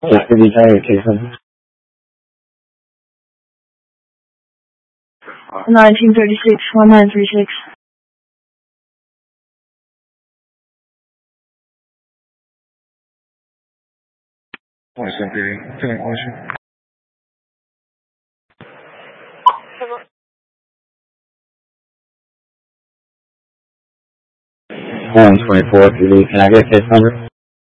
Yeah, could you tell your case number? 1936. What's up, baby? Feeling motion? 124, can I get case number?